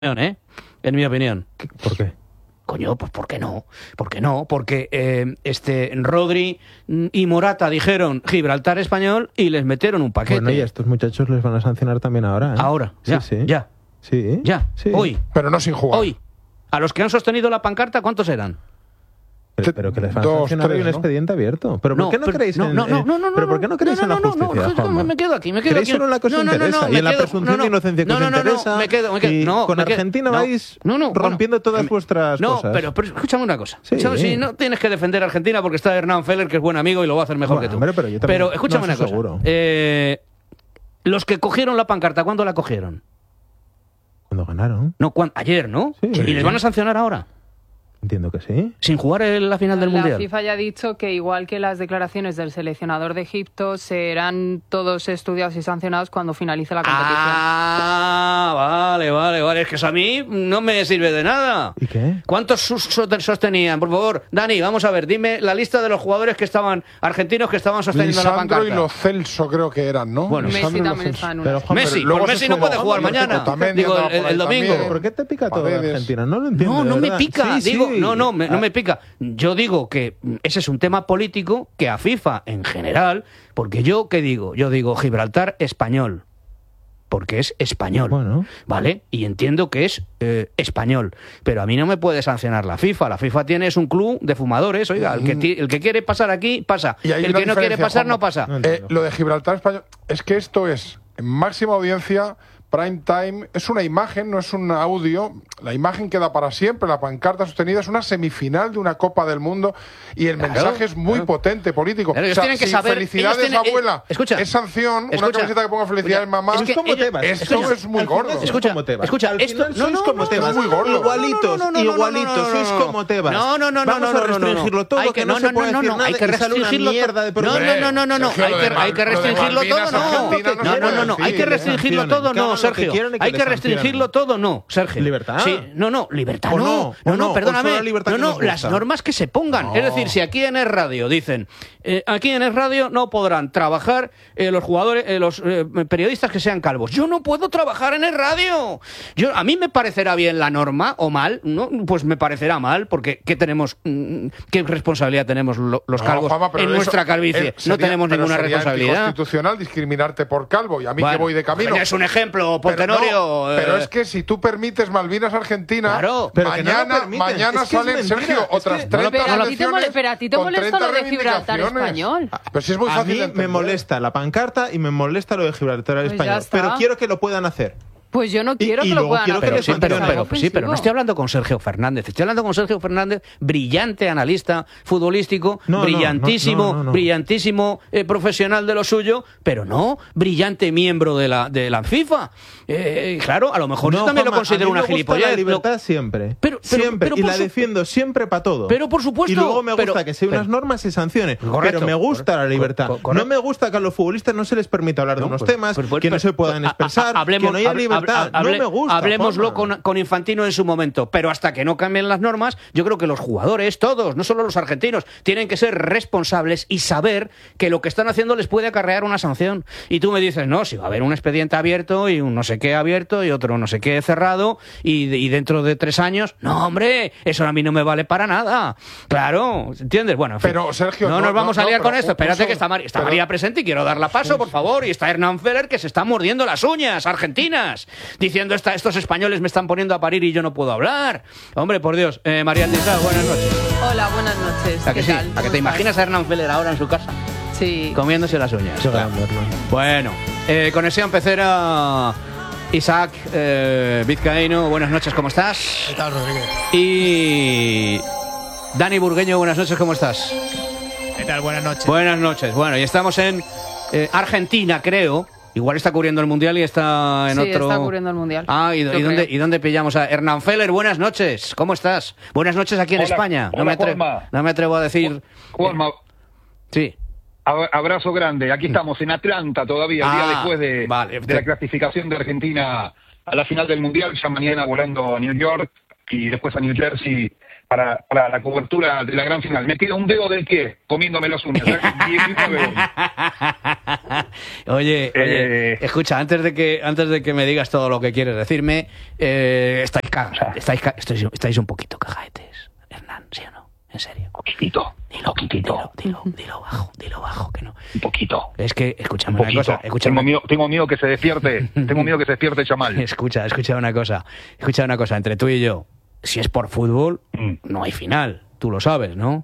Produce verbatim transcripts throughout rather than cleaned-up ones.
¿eh? En mi opinión. ¿Por qué? Coño, pues ¿por qué no? ¿Por qué no? Porque eh, este Rodri y Morata dijeron Gibraltar español y les metieron un paquete. Bueno, y a estos muchachos les van a sancionar también ahora, ¿eh? Ahora, ya, sí, sí. ya. Sí. Ya, sí. hoy. Pero no sin jugar. Hoy. A los que han sostenido la pancarta, ¿cuántos eran? Pero, pero que les van a Dos, sancionar tres, un ¿no? expediente abierto. ¿Pero por No, qué no pero- creéis no, en no, no, no, no, ¿Pero por qué no creéis no, en la no, no, justicia, no, no, Juanma? me quedo aquí, me quedo ¿Creéis aquí. solo en la cosa No, no, no, interesa? no, y en me la quedo- presunción no, no, de inocencia que no, os no, no, no, interesa. me quedo, me quedo. Y No, con me quedo- Argentina no, vais no, no, bueno, rompiendo todas me- vuestras no, cosas. pero, pero escúchame una cosa. Sí. Escúchame, sí, no tienes que defender a Argentina porque está Hernán Feller, que es buen amigo y lo va a hacer mejor Bueno, que tú. hombre, pero yo también- Pero escúchame no, una eso cosa. seguro. Eh, los que cogieron la pancarta, ¿cuándo la cogieron? Cuando ganaron. No, cuan- ayer, ¿no? Sí. ¿Y les van a sancionar ahora? Entiendo que sí. Sin jugar en la final del La Mundial. FIFA ya ha dicho que igual que las declaraciones del seleccionador de Egipto, serán todos estudiados y sancionados cuando finalice la competición. Ah, vale, vale, vale. Es que eso a mí no me sirve de nada. ¿Y qué? ¿Cuántos sus- sos- sostenían? Por favor, Dani, vamos a ver, dime la lista de los jugadores que estaban, argentinos que estaban sosteniendo la Lisandro pancarta. y Lo Celso creo que eran, ¿no? Bueno, Lisandro Messi y Lo también Celso. está en una. Pero, Juan, Messi, pero luego pues se Messi no sumó puede jugar Otamendi, mañana. Otamendi Digo, andaba el, por ahí el domingo. también. ¿Por qué te pica todo de Paredes. Argentina? No lo entiendo. No, de no me verdad. pica, Sí, digo, sí. no, no, me, no Ah, me pica. Yo digo que ese es un tema político que a FIFA en general, porque yo, ¿qué digo? Yo digo Gibraltar español, porque es español, Bueno. ¿vale? Y entiendo que es eh, español, pero a mí no me puede sancionar la FIFA. La FIFA tiene es un club de fumadores, oiga, el que, ti- el que quiere pasar aquí, pasa. Y hay El una que no quiere diferencia, pasar, no Juanma. pasa. No Eh, entiendo. lo de Gibraltar español es que esto es en máxima audiencia, prime time, es una imagen, no es un audio. La imagen queda para siempre, la pancarta sostenida es una semifinal de una Copa del Mundo y el Claro, mensaje es muy claro. potente político. Claro, ellos O sea, tienen que si saber- felicidades ellos tienen- abuela, eh, escucha, es sanción, una escucha, camiseta que ponga felicidades escucha, mamá. es Es que como ellos- Tebas. esto Escucha, es muy al final gordo. sois Escucha, como Tebas. escucha, Al esto- final no, sois no, como no, Tebas. no, no, no, no, Igualitos, no, no, no, no, igualitos. no, no, Sois no, no. como Tebas. No, no, no, no, Vamos no, a no, no, no. restringirlo todo, Hay que que- no no, se no, puede no, decir no, nada hay que y sale una restringirlo mierda de todo. No, programa. no, no, no, no, Sergio, hay lo que, de hay que Mal- lo de restringirlo todo, Malvinas, no. Argentina, No, no se no, puede no, no, hay decir, que ¿eh? restringirlo todo, Que hagan no, lo que Sergio. quieran y que Hay les que restringirlo sancionen. todo, no, Sergio. ¿Libertad? Sí, no, no, libertad ¿O no. no? No, ¿O no, no? ¿O perdóname. solo la libertad No, que no, nos las gusta? normas que se pongan. Es decir, si aquí en Es Radio dicen, eh, aquí en Es Radio no podrán trabajar eh, los jugadores, eh, los eh, periodistas que sean calvos. Yo no puedo trabajar en Es Radio. Yo, a mí me parecerá bien la norma o mal, ¿no? Pues me parecerá mal, porque ¿qué tenemos? mm, ¿Qué responsabilidad tenemos lo- los No, calvos Juanma, pero en eso- nuestra calvicie? eh, No sería- tenemos pero ninguna sería responsabilidad. anticonstitucional discriminarte por calvo y a mí Bueno, que voy de camino. Es un ejemplo, Pero, Pontenorio. no, pero eh, es que si tú permites Malvinas Argentina, Claro, pero que no lo mañana, permiten. mañana Es que es salen, mentira. Sergio, Es que- otras No, treinta pero a ti te mole- elecciones pero a ti te con molesta treinta lo de Gibraltar reivindicaciones. español. Pero si es muy A fácil mí de me entender. molesta la pancarta y me molesta lo de Gibraltar Pues ya español. está. Pero quiero que lo puedan hacer. Pues yo no quiero y que lo luego puedan quiero que hacer. Pero sí, les pero, porque es pero, algo sí, pero no ofensivo. estoy hablando con Sergio Fernández. Estoy hablando con Sergio Fernández, brillante analista futbolístico, No, no, brillantísimo, no, no, no. brillantísimo eh, profesional de lo suyo, pero no brillante miembro de la, de la FIFA. Eh, claro, a lo mejor yo No, también Juanma, lo considero a mí una me gusta gilipollez. la Lo- libertad siempre. Pero- pero- siempre. pero y por la su- defiendo siempre para todo. Pero por supuesto, Y luego me gusta pero- que si hay unas pero- normas se sancione. Correcto, pero me gusta la libertad. cor- correcto. No me gusta que a los futbolistas no se les permita hablar de No, unos pues- temas, pues- pues- que no pues- se puedan a- a- expresar, hablemos- que no haya hable- libertad. hable- no me gusta. Hablemoslo Juanma. con, con Infantino en su momento, pero hasta que no cambien las normas, yo creo que los jugadores, todos, no solo los argentinos, tienen que ser responsables y saber que lo que están haciendo les puede acarrear una sanción. Y tú me dices, no, si va a haber un expediente abierto y un no sé qué abierto y otro no sé qué cerrado y, y dentro de tres años, no, hombre, eso a mí no me vale para nada. Claro, ¿entiendes? Bueno, en fin, Pero, Sergio, no, no, nos vamos no, a liar no, con pero esto. un- Espérate un que está, María, está pero- María presente y quiero dar la paso, por favor. Y está Hernán Feller que se está mordiendo las uñas, argentinas, diciendo esta, estos españoles me están poniendo a parir y yo no puedo hablar. Hombre, por Dios. Eh, María Tizá, buenas noches. Hola, buenas noches. ¿A que ¿Qué sí? tal? ¿A que ¿Cómo te estás? imaginas a Hernán Feller ahora en su casa? Sí. Comiéndose las uñas. Qué gran verlo. Bueno, eh, conexión pecera. Isaac eh, Vizcaíno, buenas noches, ¿cómo estás? ¿Qué tal, Rodríguez? Y Dani Burgueño, buenas noches, ¿cómo estás? ¿Qué tal? Buenas noches. Buenas noches. Bueno, y estamos en eh, Argentina, creo. Igual está cubriendo el Mundial y está en Sí, otro... está cubriendo el Mundial. Ah, ¿y, Yo y dónde, creo. ¿y dónde pillamos a Hernán Feller? Buenas noches, ¿cómo estás? Buenas noches aquí en Hola, España. no, hola, me atre- Juanma. no me atrevo a decir... Juanma, Sí. ab- abrazo grande. Aquí estamos en Atlanta todavía, el Ah, día después de, vale. de la clasificación de Argentina a la final del Mundial, ya mañana volando a New York y después a New Jersey para, para la cobertura de la gran final. Me queda un dedo del pie comiéndome las uñas. ¿eh? diecinueve hoy. Oye, oye, Eh, escucha, antes de que antes de que me digas todo lo que quieres decirme, eh, estáis, caga- estáis, ca- estáis, estáis un poquito cajaetes, Hernán, ¿sí o no? En serio. Poquitito, Dilo, poquitito, dilo, dilo, dilo bajo, dilo bajo, que no. un poquito. Es que, Un escúchame una poquito. cosa, escúchame. Tengo miedo, tengo miedo que se despierte. Tengo miedo que se despierte Chamal. Escucha, escucha una cosa, escucha una cosa, entre tú y yo, si es por fútbol, Mm. no hay final, tú lo sabes, ¿no?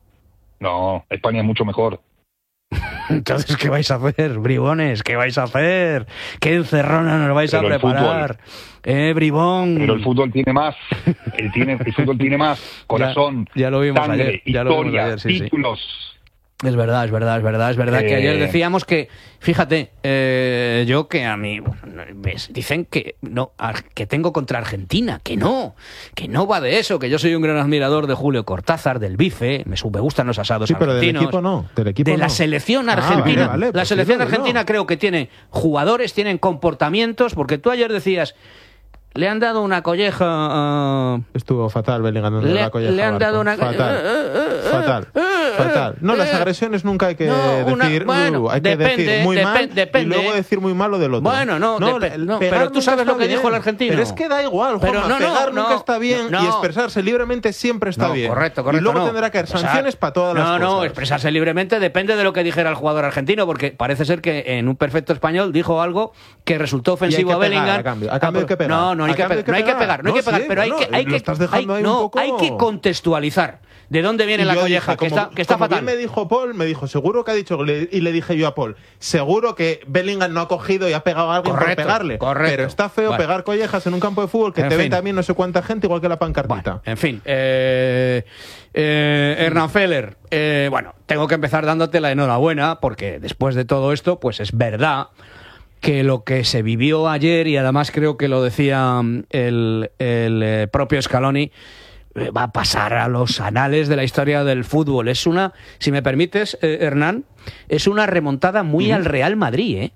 No, España es mucho mejor. Entonces, ¿qué vais a hacer, bribones? ¿Qué vais a hacer? ¿Qué encerrona nos vais Pero a el preparar? Eh, bribón. Pero el fútbol tiene más. El, tiene, el fútbol tiene más. Corazón, Ya- ya lo vimos sangre, ayer, ya lo vimos historia, ayer, sí, sí. títulos. Es verdad, es verdad, es verdad, es verdad que Eh. ayer decíamos que, fíjate, eh, yo que a mí, ves, dicen que no, ar- que tengo contra Argentina, que no, que no va de eso, que yo soy un gran admirador de Julio Cortázar, del Bife, me, su- me gustan los asados Sí, pero del argentinos. equipo no, del equipo de la no. selección Ah, argentina. vale, vale, la pues selección dilo, dilo. argentina creo que tiene jugadores, tienen comportamientos, porque tú ayer decías, le han dado una colleja a... Estuvo fatal Bellingham dando Le- la colleja le a han Barco. dado una- Fatal, eh, eh, eh, fatal, eh, eh, fatal. No, las eh. agresiones nunca hay que No, una- decir, bueno, uh, hay que depende, decir muy depe- mal depende. y luego decir muy mal lo del otro. Bueno, no, depe- el no, pegar pero tú nunca sabes lo está que dijo bien. el argentino. Pero es que da igual, Pero Juanma, no, no, pegar no, nunca está bien no. y expresarse libremente siempre está No, bien. correcto, correcto. Y luego no. tendrá que haber Expresar- sanciones para todas las no, cosas. No, no, expresarse libremente depende de lo que dijera el jugador argentino, porque parece ser que en un perfecto español dijo algo que resultó ofensivo que a pegar, Bellingham. a cambio- a cambio hay que pegar. No, no hay A que, cambio pe- hay que no hay que pegar. pegar, no hay No, que pegar, sí, pero hay bueno, que, hay lo que, estás dejando hay- ahí un no, poco- hay que contextualizar de dónde viene Y la yo colleja, dije, que como- está, que está como fatal. bien me dijo Paul, me dijo, seguro que ha dicho, le- y le dije yo a Paul, seguro que Bellingham no ha cogido y ha pegado a alguien Correcto, por pegarle. correcto. Pero está feo Vale. pegar collejas en un campo de fútbol que En te fin. ven también no sé cuánta gente, igual que la pancartita. Bueno, en fin, eh, eh, Hernán Feller, eh, bueno, tengo que empezar dándote la enhorabuena porque después de todo esto, pues es verdad que lo que se vivió ayer, y además creo que lo decía mm, el, el eh, propio Scaloni, eh, va a pasar a los anales de la historia del fútbol. Es una, si me permites, eh, Hernán, es una remontada muy al Real Madrid, ¿eh?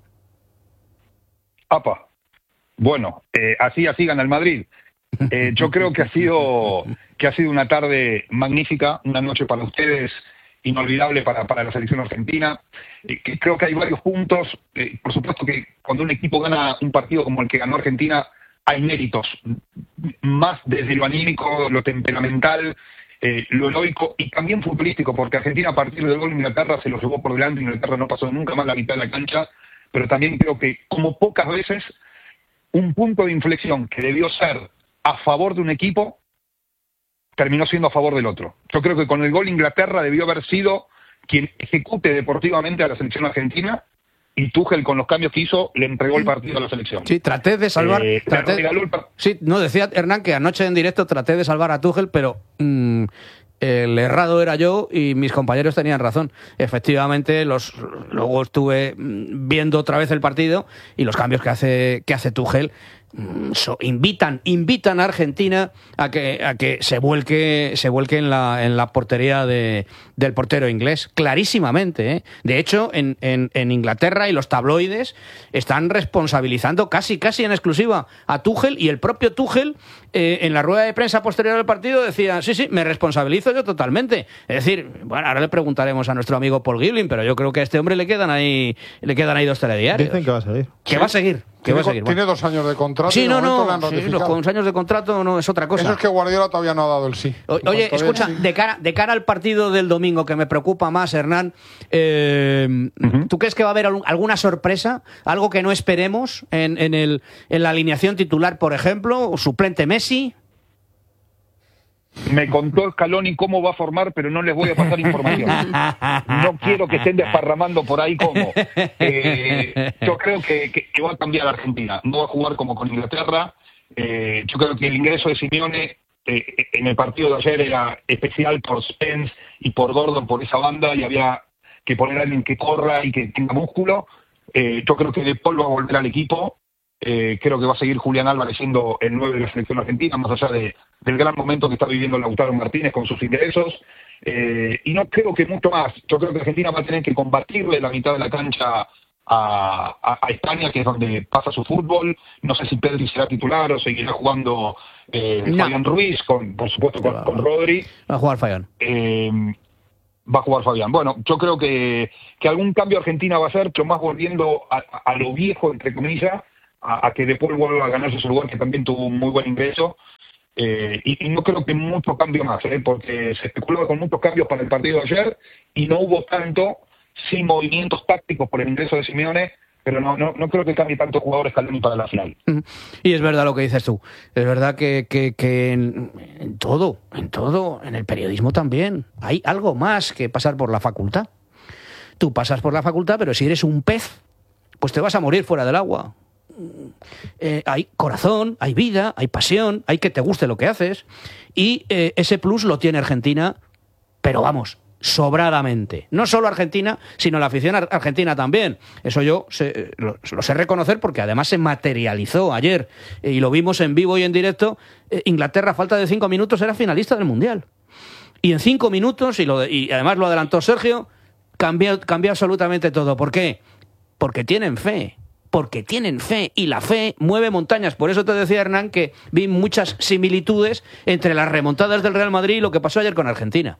Apa. Bueno, eh, así así gana el Madrid. Eh, yo creo que ha sido que ha sido una tarde magnífica, una noche para ustedes inolvidable para, para la selección argentina. Eh, que creo que hay varios puntos. Eh, por supuesto que cuando un equipo gana un partido como el que ganó Argentina, hay méritos, más desde lo anímico, lo temperamental, eh, lo heroico y también futbolístico, porque Argentina a partir del gol de Inglaterra se lo llevó por delante, Inglaterra no pasó nunca más la mitad de la cancha, pero también creo que, como pocas veces, un punto de inflexión que debió ser a favor de un equipo, terminó siendo a favor del otro. Yo creo que con el gol Inglaterra debió haber sido quien ejecute deportivamente a la selección argentina, y Tuchel, con los cambios que hizo, le entregó el partido a la selección. Sí, traté de salvar. Eh, le traté- regaló el par- sí, no, decía Hernán que anoche en directo traté de salvar a Tuchel, pero mm, el errado era yo y mis compañeros tenían razón. Efectivamente, los luego estuve mm, viendo otra vez el partido y los cambios que hace, que hace Tuchel mm, so- invitan, invitan a Argentina a que, a que se vuelque, se vuelque en la, en la portería de, del portero inglés, clarísimamente, ¿eh? De hecho, en, en, en Inglaterra y los tabloides están responsabilizando casi, casi en exclusiva a Tuchel, y el propio Tuchel eh, en la rueda de prensa posterior al partido decía, sí, sí, me responsabilizo yo totalmente. Es decir, bueno, ahora le preguntaremos a nuestro amigo Paul Giblin, pero yo creo que a este hombre le quedan ahí, le quedan ahí dos telediarios. Dicen que va a salir. Que va a seguir, que va Tiene, a seguir. tiene Bueno. dos años de contrato y Sí, de no, momento le no, han sí, los ratificado. con años de contrato no es otra cosa. Eso es que Guardiola todavía no ha dado el sí. O- En Oye, cuanto escucha, dé el sí- de cara, de cara al partido del domingo, que me preocupa más, Hernán, eh, Ujú. ¿tú crees que va a haber algún- alguna sorpresa? ¿Algo que no esperemos en, en, el, en la alineación titular, por ejemplo? ¿O suplente Messi? Me contó Scaloni cómo va a formar, pero no les voy a pasar información. No quiero que estén desparramando por ahí cómo. Eh, yo creo que, que- que va a cambiar Argentina. No va a jugar como con Inglaterra. Eh, yo creo que el ingreso de Simeone eh, en el partido de ayer era especial por Spence y por Gordon, por esa banda, y había que poner a alguien que corra y que tenga músculo. Eh, yo creo que De Paul va a volver al equipo. Eh, creo que va a seguir Julián Álvarez siendo el nueve de la selección argentina, más allá de, del gran momento que está viviendo Lautaro Martínez con sus ingresos. Eh, y no creo que mucho más. Yo creo que Argentina va a tener que combatirle la mitad de la cancha a, a, a España, que es donde pasa su fútbol. No sé si Pedri será titular o seguirá jugando eh, no. Fabián Ruiz, con, por supuesto con, con Rodri. Va a jugar Fabián. Eh, va a jugar Fabián. Bueno, yo creo que, que algún cambio Argentina va a hacer, pero más volviendo a, a lo viejo, entre comillas, a, a que De Paul vuelva a ganarse su lugar, que también tuvo un muy buen ingreso. Eh, y, y no creo que mucho cambio más, ¿eh? Porque se especulaba con muchos cambios para el partido de ayer y no hubo tanto, sin movimientos tácticos por el ingreso de Simeone, pero no, no, no creo que cambie tantos jugadores Scaloni para la final. Y es verdad lo que dices tú, es verdad que, que, que en, en todo, en todo, en el periodismo también, hay algo más que pasar por la facultad. Tú pasas por la facultad, pero si eres un pez, pues te vas a morir fuera del agua. Eh, hay corazón, hay vida, hay pasión, hay que te guste lo que haces y eh, ese plus lo tiene Argentina, pero vamos, sobradamente. No solo Argentina, sino la afición ar- argentina también. Eso yo sé, lo, lo sé reconocer porque además se materializó ayer eh, y lo vimos en vivo y en directo. eh, Inglaterra a falta de cinco minutos era finalista del Mundial y en cinco minutos, y, lo de, y además lo adelantó Sergio, cambió, cambió absolutamente todo. ¿Por qué? Porque tienen fe. Porque tienen fe, y la fe mueve montañas. Por eso te decía, Hernán, que vi muchas similitudes entre las remontadas del Real Madrid y lo que pasó ayer con Argentina.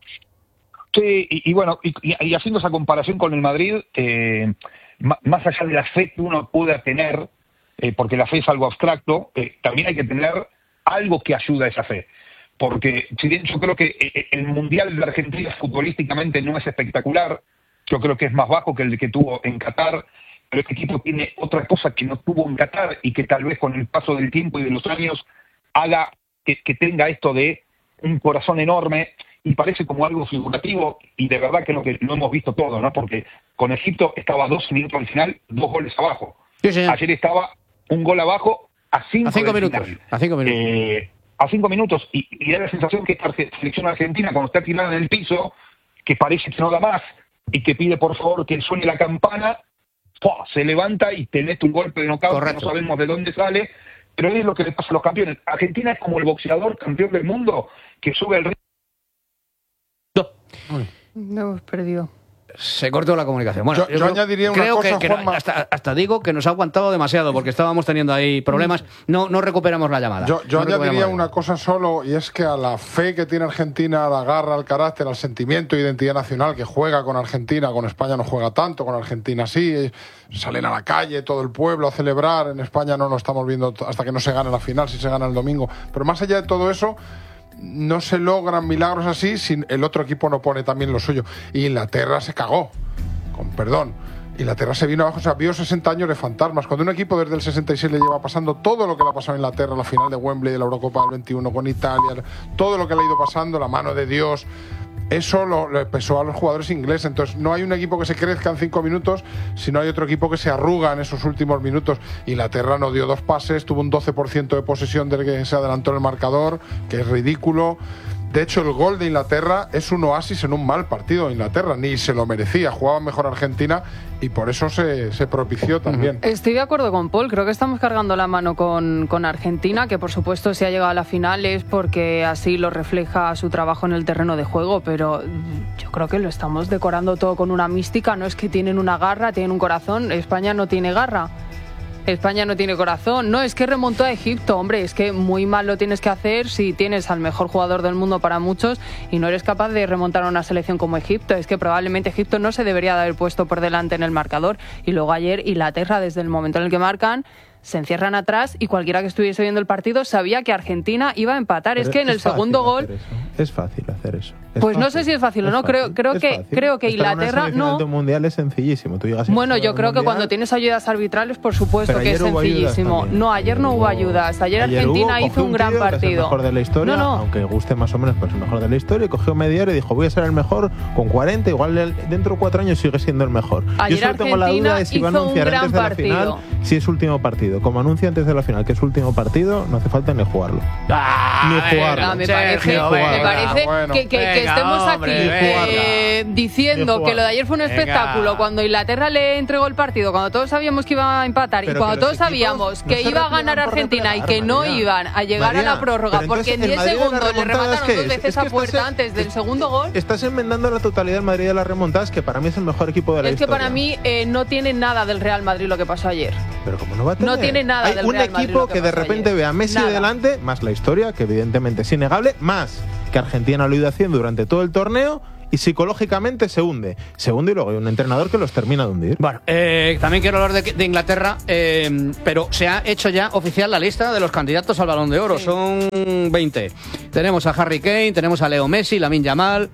Sí, y, y bueno, y, y haciendo esa comparación con el Madrid, eh, más allá de la fe que uno pueda tener, eh, porque la fe es algo abstracto, eh, también hay que tener algo que ayude a esa fe. Porque si bien yo creo que el Mundial de Argentina futbolísticamente no es espectacular, yo creo que es más bajo que el que tuvo en Qatar, pero este equipo tiene otra cosa que no tuvo en Qatar y que tal vez con el paso del tiempo y de los años haga que, que tenga esto de un corazón enorme, y parece como algo figurativo, y de verdad que lo que lo hemos visto todo, ¿no? Porque con Egipto estaba dos minutos al final, dos goles abajo. Sí, señor. Ayer estaba un gol abajo a cinco, a cinco minutos. Final. A cinco minutos. Eh, a cinco minutos, y, y da la sensación que esta selección argentina, cuando está tirada en el piso, que parece que no da más, y que pide por favor que suene la campana, ¡pua!, se levanta y te mete un golpe de knockout que no sabemos de dónde sale, pero es lo que le pasa a los campeones. Argentina es como el boxeador campeón del mundo que sube el ring. No hemos perdido. Se cortó la comunicación. Bueno, yo, yo, yo añadiría una creo cosa, que, que Juanma. hasta, hasta digo que nos ha aguantado demasiado porque estábamos teniendo ahí problemas. No, no recuperamos la llamada. Yo, yo no añadiría una cosa solo, y es que a la fe que tiene Argentina, a la garra, al carácter, al sentimiento e identidad nacional que juega con Argentina, con España no juega tanto, con Argentina sí, salen a la calle todo el pueblo a celebrar. En España no lo estamos viendo hasta que no se gane la final, si se gana el domingo. Pero más allá de todo eso, no se logran milagros así si el otro equipo no pone también lo suyo. Y Inglaterra se cagó, con perdón. Inglaterra se vino abajo, o sea, vio sesenta años de fantasmas. Cuando un equipo desde el sesenta y seis le lleva pasando todo lo que le ha pasado a Inglaterra, la final de Wembley, de la Eurocopa del veintiuno con Italia, todo lo que le ha ido pasando, la mano de Dios, eso lo, le pesó a los jugadores ingleses. Entonces no hay un equipo que se crezca en cinco minutos, sino hay otro equipo que se arruga en esos últimos minutos. Inglaterra no dio dos pases, tuvo un doce por ciento de posesión del que se adelantó en el marcador, que es ridículo. De hecho, el gol de Inglaterra es un oasis en un mal partido de Inglaterra. Ni se lo merecía, jugaba mejor Argentina y por eso se, se propició también. Estoy de acuerdo con Paul, creo que estamos cargando la mano con, con Argentina, que por supuesto si ha llegado a la final es porque así lo refleja su trabajo en el terreno de juego, pero yo creo que lo estamos decorando todo con una mística. No es que tienen una garra, tienen un corazón. España no tiene garra. España no tiene corazón. No, es que remontó a Egipto. Hombre, es que muy mal lo tienes que hacer si tienes al mejor jugador del mundo para muchos y no eres capaz de remontar a una selección como Egipto. Es que probablemente Egipto no se debería de haber puesto por delante en el marcador. Y luego ayer Inglaterra, desde el momento en el que marcan, se encierran atrás y cualquiera que estuviese viendo el partido sabía que Argentina iba a empatar. Pero es que en es el segundo gol... Es fácil hacer eso. Es pues fácil. No sé si es fácil o no. Creo, creo que fácil. creo que Estar Inglaterra en una no. De un mundial es sencillísimo. Tú llegas bueno, yo creo que cuando tienes ayudas arbitrales, por supuesto que es sencillísimo. No, ayer no hubo ayudas. Ayer, ayer Argentina hubo, hizo un, un gran partido. Es el mejor de la historia, no, no. aunque guste más o menos, pues el mejor de la historia. Y cogió media hora y dijo, voy a ser el mejor con cuarenta. Igual dentro de cuatro años sigue siendo el mejor. Ayer yo solo tengo la duda de si va a anunciar antes de la final si es último partido. Como anuncia antes de la final que es último partido, no hace falta ni jugarlo. Ah, ni jugarlo. Me parece, me parece bueno. que, que, Venga, que estemos hombre, aquí eh, venga. diciendo Bien que lo de ayer fue un Venga. espectáculo cuando Inglaterra le entregó el partido, cuando todos sabíamos que iba a empatar Pero y cuando que los todos sabíamos equipos que no se iba a ganar repliegan por Argentina y replegar, que no María. iban a llegar María, a la prórroga pero porque entonces en el diez Madrid de las segundos le remontadas, remataron ¿qué dos es? veces Es que a estás puerta en- antes del segundo gol. Estás enmendando la totalidad del Madrid de las remontadas, que para mí es el mejor equipo de la Es que historia. para mí eh, no tiene nada del Real Madrid lo que pasó ayer. Pero como no va a tener. No tiene nada Hay del un Real Madrid equipo lo que, que de pasó repente ayer. ve a Messi Nada. delante, más la historia, que evidentemente es innegable, más que Argentina lo ha ido haciendo durante todo el torneo y psicológicamente se hunde. Se hunde y luego hay un entrenador que los termina de hundir. Bueno, eh, también quiero hablar de, de Inglaterra, eh, pero se ha hecho ya oficial la lista de los candidatos al Balón de Oro. Sí. Son veinte. Tenemos a Harry Kane, tenemos a Leo Messi, Lamine Yamal,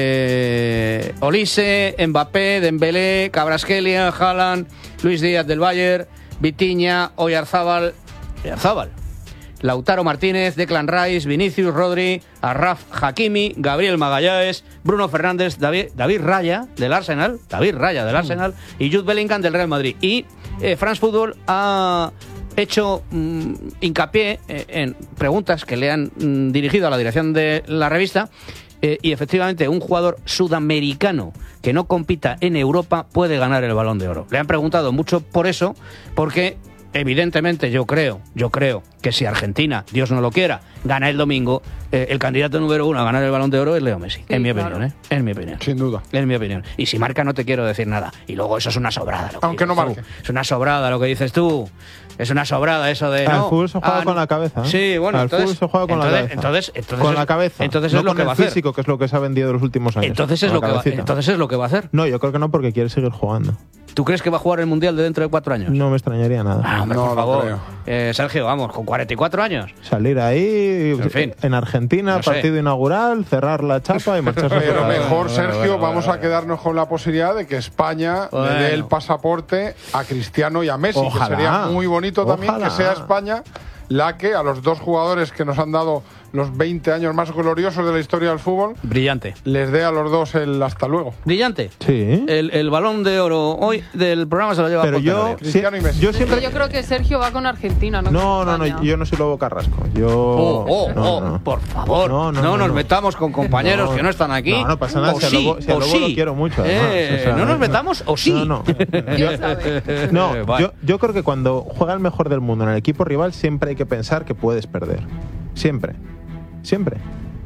eh, Olise, Mbappé, Dembélé, Kvaratskhelia, Haaland, Luis Díaz del Bayern, Vitinha, Oyarzábal, Oyarzábal, Lautaro Martínez, Declan Rice, Vinicius, Rodri, Achraf Hakimi, Gabriel Magalhães, Bruno Fernández, David, David Raya del Arsenal, David Raya del Arsenal y Jude Bellingham del Real Madrid. Y eh, France Football ha hecho mm, hincapié eh, en preguntas que le han mm, dirigido a la dirección de la revista. Eh, y efectivamente, un jugador sudamericano que no compita en Europa puede ganar el Balón de Oro. Le han preguntado mucho por eso, porque evidentemente yo creo, yo creo que si Argentina, Dios no lo quiera, gana el domingo, eh, el candidato número uno a ganar el Balón de Oro es Leo Messi. Sí, en mi claro. opinión, ¿eh? En mi opinión. Sin duda. En mi opinión. Y si marca no te quiero decir nada. Y luego eso es una sobrada. Lo que Aunque no dices marque. tú. Es una sobrada lo que dices tú. Es una sobrada eso de... Al no, fútbol se juega ah, con no. la cabeza, ¿eh? Sí, bueno, Al entonces... fútbol se juega con la entonces, cabeza. Entonces, entonces con es- la cabeza. Entonces no es lo con que el va a hacer. físico, que es lo que se ha vendido los últimos años. Entonces es, Con lo la que va, cabecita. entonces es lo que va a hacer. No, yo creo que no, porque quiere seguir jugando. ¿Tú crees que va a jugar el Mundial de dentro de cuatro años? No me extrañaría nada. Ah, hombre, No por lo favor. creo. Eh, Sergio, vamos, con cuarenta y cuatro años. Salir ahí, En fin. en Argentina, No sé. partido inaugural, cerrar la chapa y marcharse a Pero jugar. mejor, bueno, Sergio, bueno, vamos bueno, a quedarnos con la posibilidad de que España Bueno. le dé el pasaporte a Cristiano y a Messi, Ojalá. que sería muy bonito también Ojalá. que sea España la que a los dos jugadores que nos han dado los veinte años más gloriosos de la historia del fútbol Brillante. les dé a los dos el hasta luego. Brillante. Sí. El, el Balón de Oro hoy del programa se lo lleva Pero Ponte yo, Radio. Cristiano y Messi. yo siempre. Yo creo que Sergio va con Argentina, no No, con no, no, España. yo no soy Lobo Carrasco. Yo. Oh, oh, no, oh, no. por favor, no, No, no, no, nos no. metamos con compañeros No, que no están aquí. no, no pasa nada, O si a sí, Lobo- si a o Lobo sí. lo quiero mucho, además, Eh, o sea, no nos no. metamos o sí. No, no. ¿Quién sabe? No, Vale. yo, yo creo que cuando juega el mejor del mundo en el equipo rival siempre hay que pensar que puedes perder. Siempre. Siempre.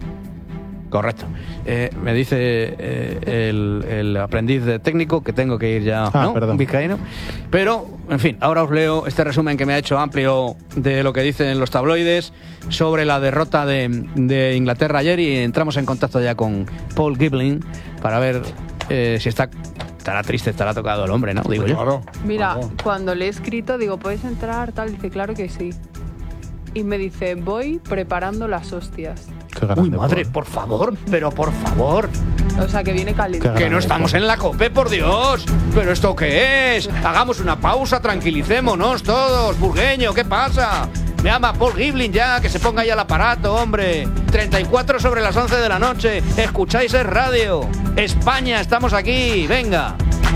Correcto. Eh, me dice eh, el, el aprendiz de técnico que tengo que ir ya, Ah, ¿no? perdón. Vizcaíno. Pero, en fin, ahora os leo este resumen que me ha hecho amplio de lo que dicen los tabloides sobre la derrota de, de Inglaterra ayer y entramos en contacto ya con Paul Gibling para ver eh, si está... Estará triste, estará tocado el hombre, ¿no? Digo yo. Claro. Mira, Claro. cuando le he escrito, digo, ¿puedes entrar? Tal, dice, claro que sí. Y me dice, voy preparando las hostias. Qué grande, Uy, madre, Paul. por favor, pero por favor. O sea, que viene caliente. Qué Que no grande, estamos Paul. en la COPE, por Dios. ¿Pero esto qué es? Hagamos una pausa, tranquilicémonos todos. Burgueño, ¿qué pasa? Me llama Paul Gibling ya, que se ponga ya el aparato, hombre. treinta y cuatro sobre las once de la noche. Escucháis el radio. España, estamos aquí. Venga.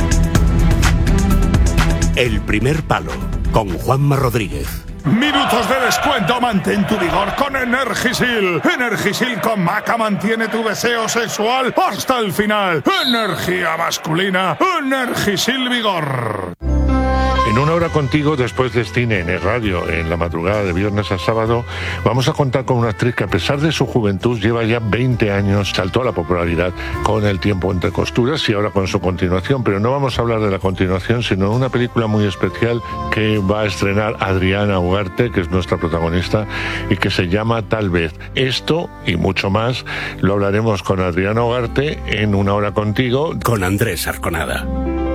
El primer palo, con Juanma Rodríguez. Minutos de descuento, mantén tu vigor con Energisil. Energisil con maca mantiene tu deseo sexual hasta el final. Energía masculina, Energisil Vigor. En una hora contigo, después de Cine en el radio, en la madrugada de viernes a sábado, vamos a contar con una actriz que a pesar de su juventud lleva ya veinte años, saltó a la popularidad con El tiempo entre costuras y ahora con su continuación, pero no vamos a hablar de la continuación, sino de una película muy especial que va a estrenar Adriana Ugarte, que es nuestra protagonista, y que se llama Tal vez. Esto y mucho más lo hablaremos con Adriana Ugarte en Una hora contigo. Con Andrés Arconada.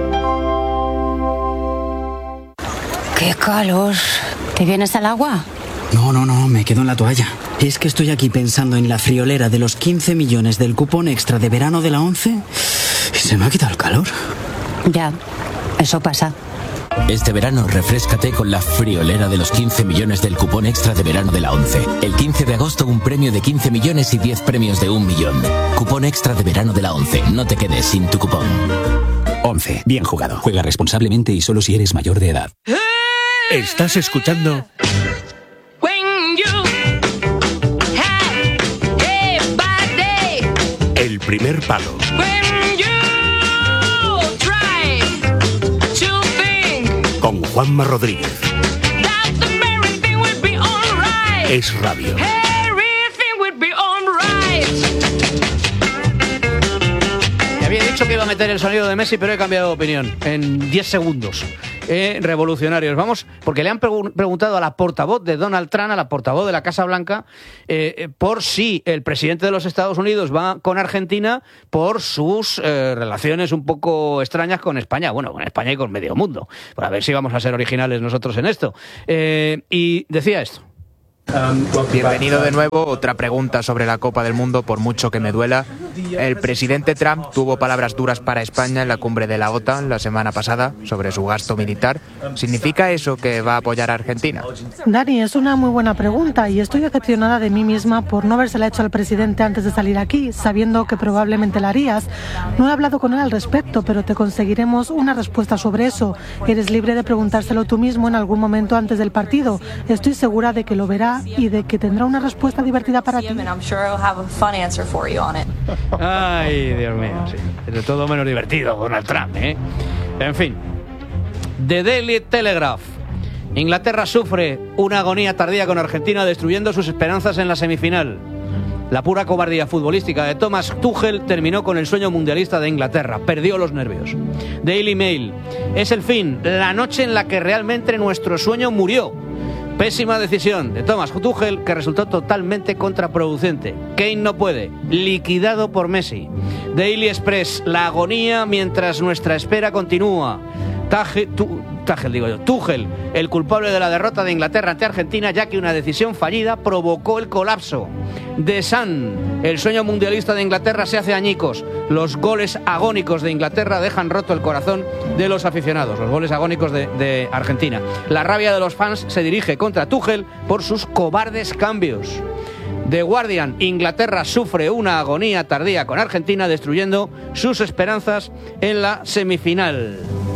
¡Qué calor! ¿Te vienes al agua? No, no, no, me quedo en la toalla. Es que estoy aquí pensando en la friolera de los quince millones del cupón extra de verano de la ONCE y se me ha quitado el calor. Ya, eso pasa. Este verano refréscate con la friolera de los quince millones del cupón extra de verano de la ONCE. El quince de agosto un premio de quince millones y diez premios de un millón. Cupón extra de verano de la ONCE. No te quedes sin tu cupón. ONCE, bien jugado. Juega responsablemente y solo si eres mayor de edad. Estás escuchando When you have everybody Primer Palo. Con Juanma Rodríguez. Es Radio. Me había dicho que iba a meter el sonido de Messi, pero he cambiado de opinión en diez segundos. Eh, revolucionarios. Vamos, porque le han pregu- preguntado a la portavoz de Donald Trump, a la portavoz de la Casa Blanca, eh, por si el presidente de los Estados Unidos va con Argentina por sus eh, relaciones un poco extrañas con España. Bueno, con España y con medio mundo. Para ver si vamos a ser originales nosotros en esto. Eh, y decía esto. Bienvenido de nuevo. Otra pregunta sobre la Copa del Mundo, por mucho que me duela. El presidente Trump tuvo palabras duras para España en la cumbre de la OTAN la semana pasada sobre su gasto militar. ¿Significa eso que va a apoyar a Argentina? Dani, es una muy buena pregunta y estoy decepcionada de mí misma por no habérsela hecho al presidente antes de salir aquí, sabiendo que probablemente la harías. No he hablado con él al respecto, pero te conseguiremos una respuesta sobre eso. Eres libre de preguntárselo tú mismo en algún momento antes del partido. Estoy segura de que lo verá y de que tendrá una respuesta divertida para ti. Ay, Dios mío, sí. Es de todo menos divertido, Donald Trump, ¿eh? En fin. The Daily Telegraph. Inglaterra sufre una agonía tardía con Argentina, destruyendo sus esperanzas en la semifinal. La pura cobardía futbolística de Thomas Tuchel terminó con el sueño mundialista de Inglaterra. Perdió los nervios. Daily Mail. Es el fin, la noche en la que realmente nuestro sueño murió. Pésima decisión de Thomas Tuchel, que resultó totalmente contraproducente. Kane no puede. Liquidado por Messi. Daily Express. La agonía mientras nuestra espera continúa. Tage, tu, Tuchel, digo yo. Tuchel, el culpable de la derrota de Inglaterra ante Argentina, ya que una decisión fallida provocó el colapso. The Sun. El sueño mundialista de Inglaterra se hace añicos. Los goles agónicos de Inglaterra dejan roto el corazón de los aficionados. Los goles agónicos de, de Argentina. La rabia de los fans se dirige contra Tuchel por sus cobardes cambios. The Guardian. Inglaterra sufre una agonía tardía con Argentina, destruyendo sus esperanzas en la semifinal.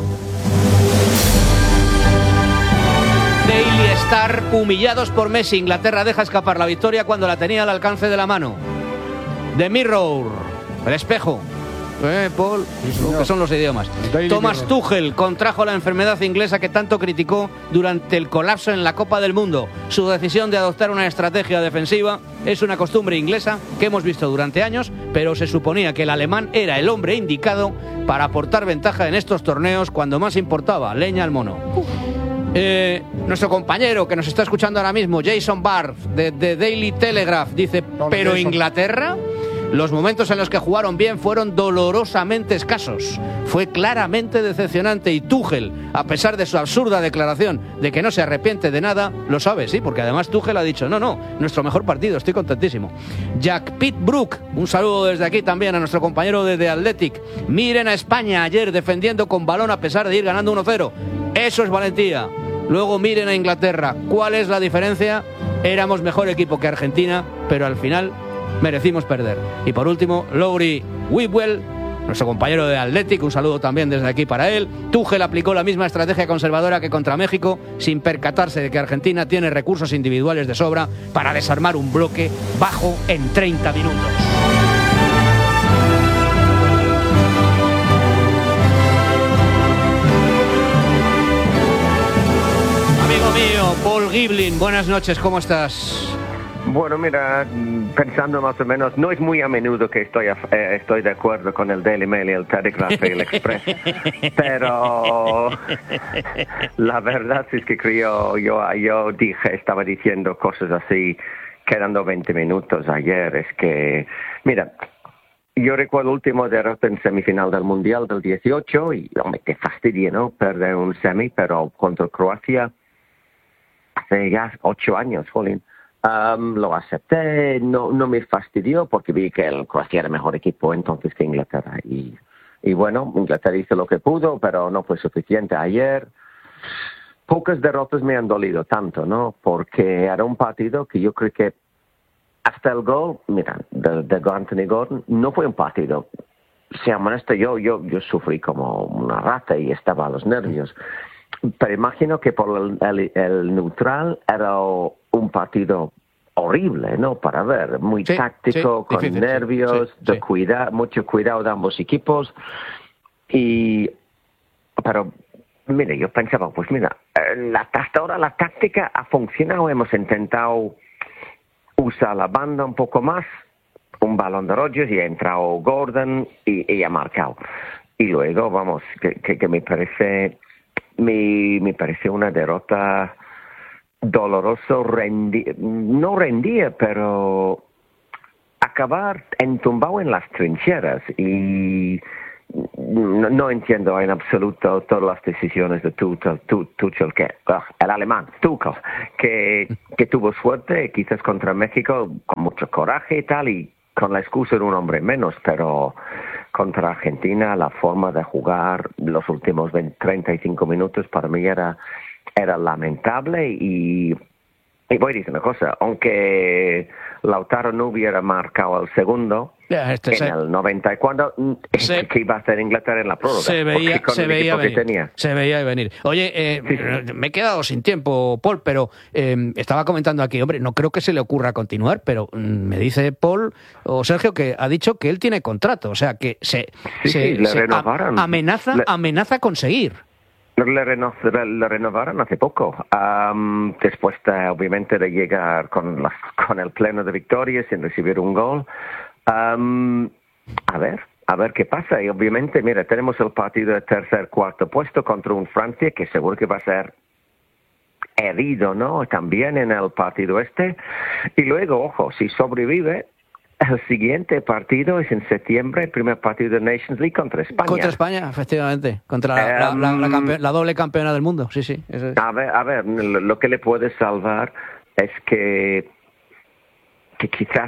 Daily Star. Humillados por Messi, Inglaterra deja escapar la victoria cuando la tenía al alcance de la mano. The Mirror. El espejo. Eh, Paul, lo que son los idiomas. Thomas Tuchel contrajo la enfermedad inglesa que tanto criticó durante el colapso en la Copa del Mundo. Su decisión de adoptar una estrategia defensiva es una costumbre inglesa que hemos visto durante años, pero se suponía que el alemán era el hombre indicado para aportar ventaja en estos torneos cuando más importaba. Leña al mono. Eh, nuestro compañero que nos está escuchando ahora mismo, Jason Barr, de The Daily Telegraph, dice, ¿pero Jason. Inglaterra? Los momentos en los que jugaron bien fueron dolorosamente escasos. Fue claramente decepcionante y Tuchel, a pesar de su absurda declaración de que no se arrepiente de nada, lo sabe, sí, porque además Tuchel ha dicho, no, no, nuestro mejor partido, estoy contentísimo. Jack Pitbrook, un saludo desde aquí también a nuestro compañero de The Athletic. Miren a España ayer defendiendo con balón a pesar de ir ganando uno cero. Eso es valentía. Luego miren a Inglaterra. ¿Cuál es la diferencia? Éramos mejor equipo que Argentina, pero al final merecimos perder. Y por último, Lowry Whitwell, nuestro compañero de Athletic, un saludo también desde aquí para él. Tuchel aplicó la misma estrategia conservadora que contra México, sin percatarse de que Argentina tiene recursos individuales de sobra para desarmar un bloque bajo en treinta minutos. Amigo mío, Paul Giblin, buenas noches, ¿cómo estás? Bueno, mira, pensando más o menos, no es muy a menudo que estoy, a, eh, estoy de acuerdo con el Daily Mail, el Telegraph y el Express, pero la verdad es que creo, yo, yo dije, estaba diciendo cosas así, quedando veinte minutos ayer, es que, mira, yo recuerdo el último derrota en semifinal del Mundial del dieciocho y, hombre, te fastidia, ¿no?, perder un semi, pero contra Croacia hace ya ocho años, jolín. Um, lo acepté, no, no me fastidió porque vi que el Croacia era mejor equipo entonces que Inglaterra. Y, y bueno, Inglaterra hizo lo que pudo, pero no fue suficiente. Ayer, pocas derrotas me han dolido tanto, ¿no? Porque era un partido que yo creo que hasta el gol, mira, de, de Anthony Gordon, no fue un partido. Sea honesto, yo, yo, yo sufrí como una rata y estaba a los nervios. Pero imagino que por el, el, el neutral era un partido horrible, ¿no? Para ver, muy Sí, táctico, sí, con difícil, nervios, sí, sí, de cuidar, mucho cuidado de ambos equipos. Y, pero, mire, yo pensaba, pues mira, la, hasta ahora la táctica ha funcionado, hemos intentado usar la banda un poco más, un balón de Rodgers y ha entrado Gordon y, y ha marcado. Y luego, vamos, que, que, que me parece, me, me parece una derrota doloroso, rendi, no rendía, pero acabar entumbado en las trincheras. Y no, no entiendo en absoluto todas las decisiones de Tuchel, Tuchel que, uh, el alemán, Tuchel, que, que tuvo suerte, quizás contra México, con mucho coraje y tal, y con la excusa de un hombre menos, pero contra Argentina la forma de jugar los últimos veinte, treinta y cinco minutos para mí era, era lamentable. Y, y voy a decir una cosa, aunque Lautaro no hubiera marcado el segundo Ya, este en se, el noventa y cuando se- que iba a hacer Inglaterra en la prórroga, se veía, porque con se el veía equipo que venir. tenía. Se veía venir. Oye, eh, me he quedado sin tiempo, Paul, pero eh, estaba comentando aquí, hombre, no creo que se le ocurra continuar, pero mm, me dice Paul o Sergio que ha dicho que él tiene contrato, o sea, que se, Sí, se- sí, le se a- renovaron. amenaza, Le- amenaza con seguir. Le, reno- le renovaron hace poco, am, después de, obviamente, de llegar con, las- con el pleno de victorias sin recibir un gol. Am, a ver, a ver qué pasa. Y obviamente, mira, tenemos el partido de tercer, cuarto puesto contra un Francia que seguro que va a ser herido, ¿no? También en el partido este. Y luego, ojo, si sobrevive, el siguiente partido es en septiembre, el primer partido de Nations League contra España. Contra España, efectivamente. Contra la, la- la- la campe- la doble campeona del mundo, sí, sí. Eso es. A ver, a ver, lo lo que le puede salvar es que, que quizás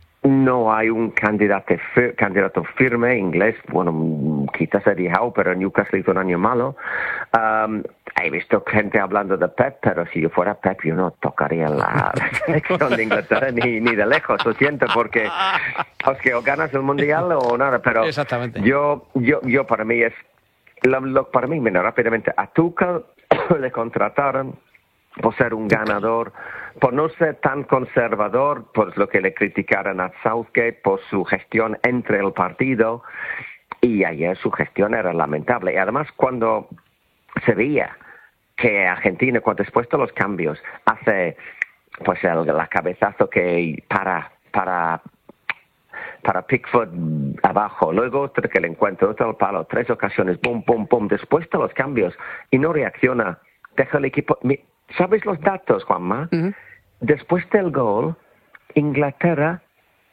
no hay un candidato, fir- candidato firme inglés, bueno, mm, quizás Eddie Howe, pero Newcastle hizo un año malo. Um, he visto gente hablando de Pep, pero si yo fuera Pep yo no tocaría la, la selección de Inglaterra ni, ni de lejos, lo siento, porque es que o ganas el Mundial o nada, pero Exactamente. yo, yo, yo para mí es, lo, lo- para mí, mira, rápidamente, a Tuchel le contrataron por ser un ganador, por no ser tan conservador, por lo que le criticaron a Southgate, por su gestión entre el partido, y ayer su gestión era lamentable. Y además, cuando se veía que Argentina, cuando después de los cambios, hace pues el la cabezazo que para, para para Pickford abajo, luego otro que le encuentra, otro al palo, tres ocasiones, pum, pum, pum, después de los cambios, y no reacciona, deja el equipo. Mi- ¿Sabes los datos, Juanma? Después del gol, Inglaterra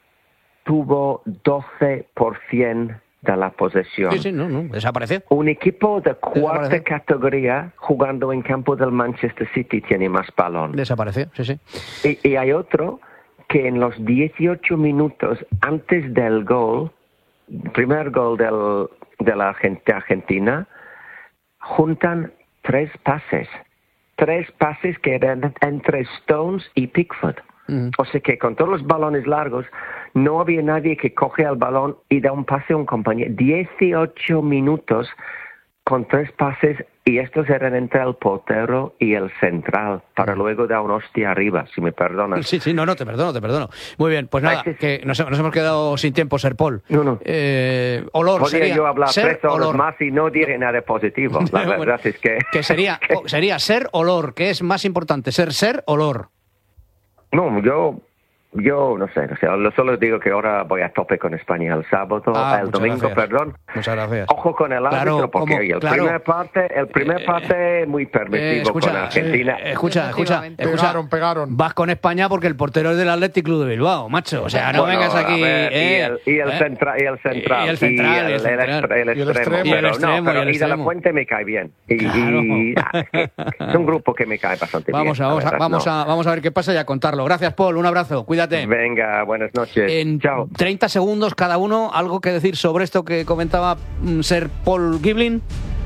tuvo doce por ciento de la posesión. Sí, sí, no, no, desapareció. Un equipo de cuarta Desapareció. categoría jugando en campo del Manchester City tiene más balón. Desapareció, sí, sí. Y, y hay otro que en los dieciocho minutos antes del gol, primer gol del, de la Argen- de Argentina, juntan tres pases. Tres pases que eran entre Stones y Pickford. O sea que con todos los balones largos, no había nadie que coge el balón y da un pase a un compañero. dieciocho minutos con tres pases, y estos eran entre el portero y el central, para luego dar una hostia arriba, si me perdonas. Sí, sí, no, no, te perdono, te perdono. Muy bien, pues nada, que nos, nos hemos quedado sin tiempo, Ser Paul. No, no. Eh, olor, Podría sería yo hablar ser tres horas olor. más y no diré nada positivo. La Bueno, verdad es que... Que sería, o- sería ser olor, que es más importante, ser ser olor. No, yo... Yo no sé, o sea, lo solo digo que ahora voy a tope con España el sábado, Ah, el muchas domingo, gracias. perdón. Muchas gracias. Ojo con el árbitro, Claro, porque como- oye, el claro. primer parte, el primer parte muy permisivo Eh, escucha, con Argentina. eh, escucha, escucha, escucha. Pegaron, pegaron. Vas con España porque el portero es del Athletic Club de Bilbao, macho. O sea, no Bueno, vengas a aquí. ver, eh, y el, y el eh. central, y el central, Y el central, y el el, central. extre- el Y el extremo, extremo. Y el pero extremo, no, pero y el y de la extremo. Fuente me cae bien. Y, y- ah, es, que es un grupo que me cae bastante Vamos, a, bien. vamos, la a, verdad, vamos, no. a, vamos a ver qué pasa y a contarlo. Gracias, Paul. Un abrazo. Cuídate. Venga, buenas noches. En Chao. treinta segundos cada uno, algo que decir sobre esto que comentaba mm, Ser Paul Giblin.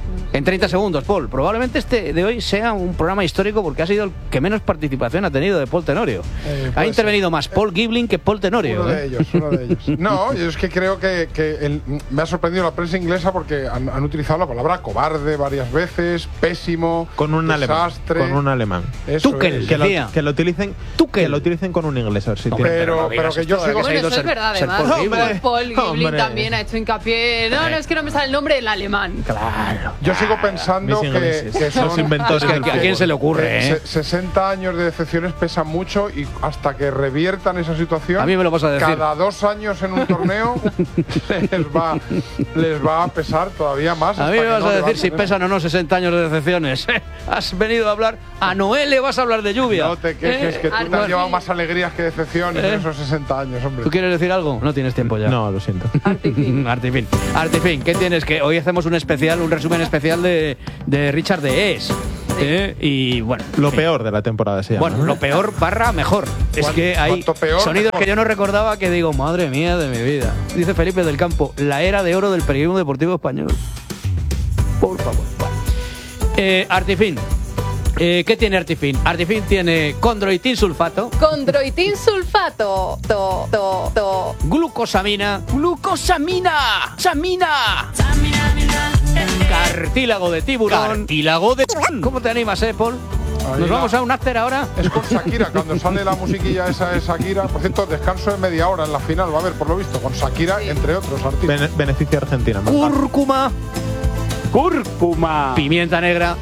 En treinta segundos, Paul. Probablemente este de hoy sea un programa histórico porque ha sido el que menos participación ha tenido de Paul Tenorio. Eh, ha intervenido ser. más Paul Gibling que Paul Tenorio. Uno ¿eh? de ellos, uno de ellos. No, yo es que creo que, que el, me ha sorprendido la prensa inglesa porque han, han utilizado la palabra cobarde varias veces, pésimo, con un desastre. alemán. Con un alemán. Eso Tuchel, es. Que, lo, que lo utilicen, que lo utilicen con un inglés. A ver si no, tiene. pero, pero que yo sigo. Bueno, eso es verdad, además. Paul Paul, Paul Gibling Hombre. también ha hecho hincapié. No, no, es que no me sale el nombre del alemán. Claro. Yo sigo pensando que, que son los inventores. Es que, ¿a quién se le ocurre? Eh? sesenta años de decepciones pesan mucho y hasta que reviertan esa situación. A mí me lo vas a decir. Cada dos años en un torneo les va, les va a pesar todavía más. A mí me vas no a decir si tener. pesan o no sesenta años de decepciones. Has venido a hablar. A Noel le vas a hablar de lluvia. No te quejes, eh, que tú te has llevado más alegrías que decepciones ¿Eh? en esos sesenta años, hombre. ¿Tú quieres decir algo? No tienes tiempo ya. No, lo siento. Artifin. Artifin. Artifin, ¿qué tienes? Que hoy hacemos un especial, un resumen especial de, de Richard de Es. ¿eh? Y bueno. Lo sí. peor de la temporada se llama. Bueno, lo peor barra mejor. Es que hay peor, sonidos mejor. que yo no recordaba que digo, madre mía de mi vida. Dice Felipe del Campo, la era de oro del periodismo deportivo español. Por favor. Bueno. Eh, Artifin. Eh, ¿Qué tiene Artifin? Artifin tiene condroitin sulfato. Condroitin sulfato. To, to, to. Glucosamina. Glucosamina. Samina. Cartílago de tiburón. Cartílago de... ¿Cómo te animas, eh, Paul? Ahí ¿Nos la- vamos a un after ahora? Es con Shakira, cuando sale la musiquilla esa de Shakira. Por cierto, descanso de media hora en la final, va a haber, por lo visto, con Shakira, entre otros artistas. Bene- beneficio a Argentina. más fácil. Cúrcuma. Cúrcuma. Pimienta negra.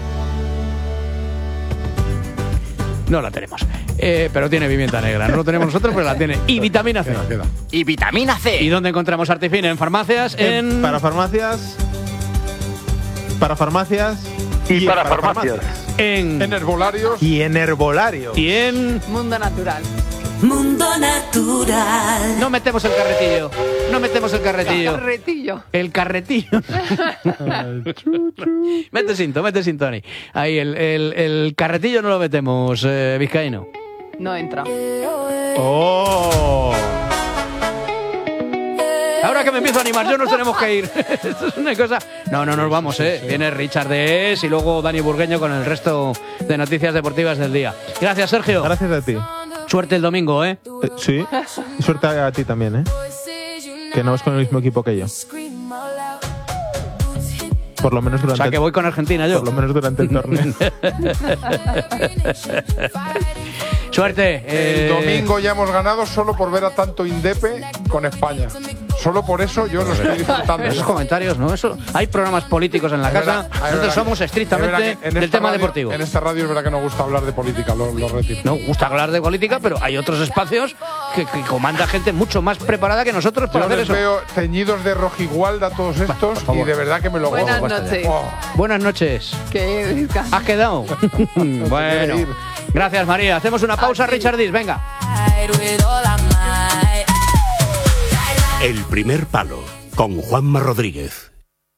No la tenemos. Eh, pero tiene pimienta negra. No lo tenemos nosotros, pero la tiene. Y vitamina C. Queda, queda. Y vitamina C. ¿Y dónde encontramos Artifin? En farmacias, en... En- Para farmacias. Para farmacias. Y para farmacias. En... En herbolarios. Y en herbolario. Y en... Mundo natural. Mundo natural. No metemos el carretillo. No metemos el carretillo. Carretillo. El carretillo. Mete cinto, mete Sintoni. Ahí, el, el, el carretillo no lo metemos, eh, vizcaíno. No entra. ¡Oh! Ahora que me empiezo a animar, yo nos tenemos que ir. Esto es una cosa... No, no nos vamos, ¿eh? Viene Richard de Es y luego Dani Burgueño con el resto de noticias deportivas del día. Gracias, Sergio. Gracias a ti. Suerte el domingo, ¿eh? Eh, sí. Y suerte a ti también, ¿eh? Que no vas con el mismo equipo que yo. Por lo menos O durante sea, que voy con Argentina yo. Por lo menos durante el torneo. Suerte. El eh, domingo ya hemos ganado solo por ver a tanto Indepe con España. Solo por eso yo lo estoy disfrutando. Esos comentarios, ¿no? Eso, hay programas políticos en la Es casa. verdad, es Nosotros verdad somos que- estrictamente es verdad que en del esta tema radio- deportivo. En esta radio es verdad que nos gusta hablar de política, lo, lo retiro. No gusta hablar de política, pero hay otros espacios que, que comanda gente mucho más preparada que nosotros para Yo hacer les eso. veo teñidos de rojigualda todos estos y de verdad que me lo Buenas gozo. noches. Oh, Buenas noches. Que descanse. ¿Has quedado? Bueno. ir. Gracias, María. Hacemos una pausa, Richard Dis. Venga. El primer palo con Juanma Rodríguez.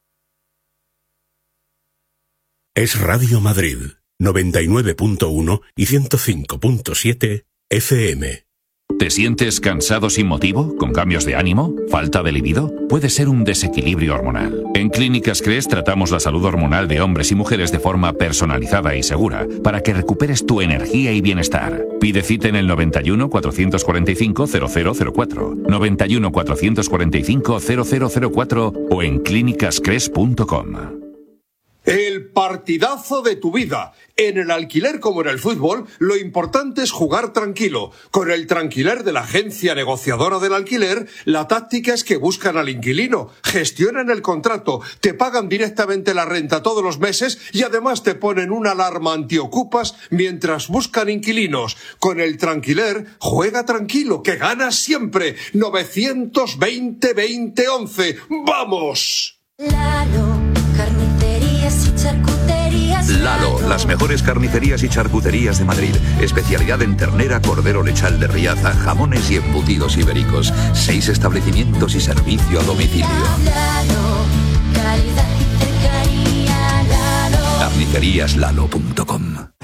Es Radio Madrid, noventa y nueve punto uno y ciento cinco punto siete F M. ¿Te sientes cansado sin motivo? ¿Con cambios de ánimo? ¿Falta de libido? Puede ser un desequilibrio hormonal. En Clínicas Cres tratamos la salud hormonal de hombres y mujeres de forma personalizada y segura para que recuperes tu energía y bienestar. Pide cita en el noventa y uno, cuatrocientos cuarenta y cinco, cero cero cero cuatro, noventa y uno, cuatrocientos cuarenta y cinco, cero cero cero cuatro o en clínicas cres punto com. El partidazo de tu vida. En el alquiler como en el fútbol, lo importante es jugar tranquilo. Con el Tranquiler de la agencia negociadora del alquiler, la táctica es que buscan al inquilino, gestionan el contrato, te pagan directamente la renta todos los meses y además te ponen una alarma antiocupas mientras buscan inquilinos. Con el Tranquiler, juega tranquilo, que ganas siempre. novecientos veinte, veinte, once. ¡Vamos! Carnicerías y charcuterías. Lalo, las mejores carnicerías y charcuterías de Madrid. Especialidad en ternera, cordero lechal de Riaza, jamones y embutidos ibéricos. Seis establecimientos y servicio a domicilio. Lalo, calidad y cercanía. Lalo. carnicerías lalo punto com.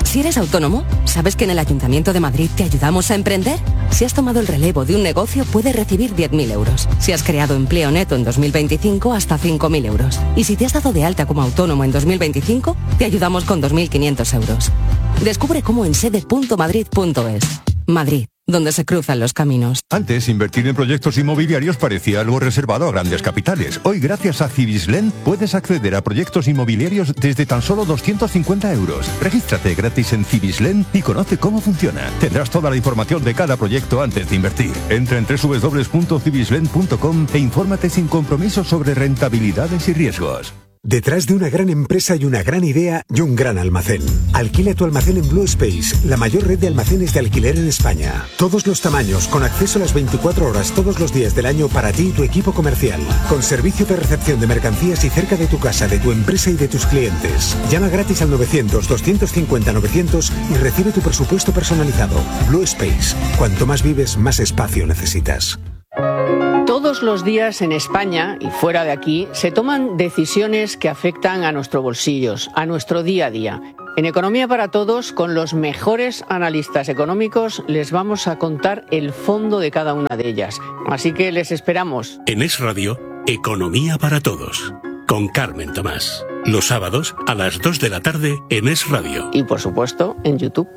Si eres autónomo, ¿sabes que en el Ayuntamiento de Madrid te ayudamos a emprender? Si has tomado el relevo de un negocio, puedes recibir diez mil euros. Si has creado empleo neto en dos mil veinticinco, hasta cinco mil euros. Y si te has dado de alta como autónomo en dos mil veinticinco, te ayudamos con dos mil quinientos euros. Descubre cómo en sede punto madrid punto es. Madrid, donde se cruzan los caminos. Antes, invertir en proyectos inmobiliarios parecía algo reservado a grandes capitales. Hoy, gracias a Cibislen, puedes acceder a proyectos inmobiliarios desde tan solo doscientos cincuenta euros. Regístrate gratis en Cibislen y conoce cómo funciona. Tendrás toda la información de cada proyecto antes de invertir. Entra en doble u doble u doble u punto cibislen punto com e infórmate sin compromiso sobre rentabilidades y riesgos. Detrás de una gran empresa hay una gran idea y un gran almacén. Alquila tu almacén en Blue Space, la mayor red de almacenes de alquiler en España. Todos los tamaños, con acceso a las veinticuatro horas todos los días del año para ti y tu equipo comercial. Con servicio de recepción de mercancías y cerca de tu casa, de tu empresa y de tus clientes. Llama gratis al novecientos, doscientos cincuenta, novecientos y recibe tu presupuesto personalizado. Blue Space. Cuanto más vives, más espacio necesitas. Todos los días en España y fuera de aquí se toman decisiones que afectan a nuestros bolsillos, a nuestro día a día. En Economía para Todos, con los mejores analistas económicos, les vamos a contar el fondo de cada una de ellas. Así que les esperamos. En Es Radio, Economía para Todos, con Carmen Tomás. Los sábados a las dos de la tarde en Es Radio. Y por supuesto, en YouTube.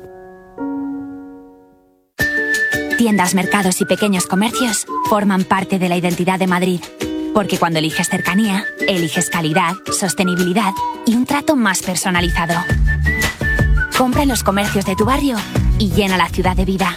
Tiendas, mercados y pequeños comercios forman parte de la identidad de Madrid. Porque cuando eliges cercanía, eliges calidad, sostenibilidad y un trato más personalizado. Compra en los comercios de tu barrio y llena la ciudad de vida.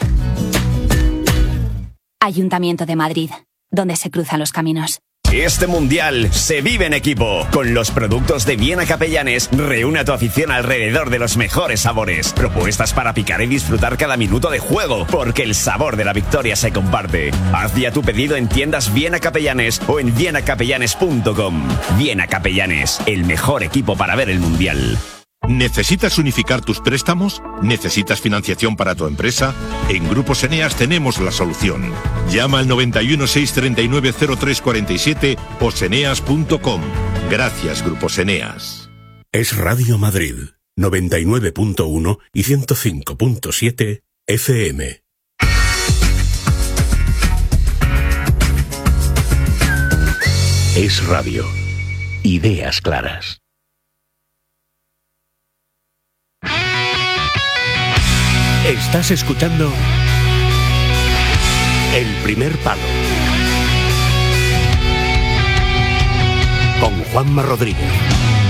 Ayuntamiento de Madrid, donde se cruzan los caminos. Este mundial se vive en equipo. Con los productos de Viena Capellanes, reúne a tu afición alrededor de los mejores sabores. Propuestas para picar y disfrutar cada minuto de juego, porque el sabor de la victoria se comparte. Haz ya tu pedido en tiendas Viena Capellanes o en viena capellanes punto com. Viena Capellanes, el mejor equipo para ver el mundial. ¿Necesitas unificar tus préstamos? ¿Necesitas financiación para tu empresa? En Grupos Eneas tenemos la solución. Llama al noventa y uno, seiscientos treinta y nueve, cero tres cuarenta y siete o seneas punto com. Gracias, Grupos Eneas. Es Radio Madrid, noventa y nueve punto uno y ciento cinco punto siete F M. Es Radio. Ideas claras. Estás escuchando El Primer Palo con Juanma Rodríguez.